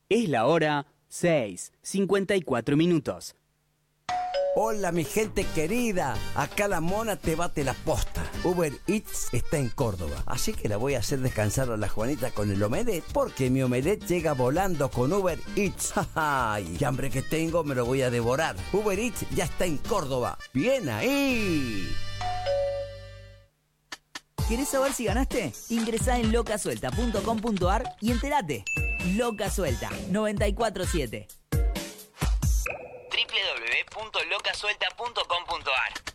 Es la hora 6:54. Hola mi gente querida, acá la mona te bate la posta. Uber Eats está en Córdoba, así que la voy a hacer descansar a la Juanita con el omelette, porque mi omelette llega volando con Uber Eats. ¡Ay, qué hambre que tengo, me lo voy a devorar! Uber Eats ya está en Córdoba. ¡Bien ahí! ¿Querés saber si ganaste? Ingresá en locasuelta.com.ar y entérate. Loca Suelta 947 www.locasuelta.com.ar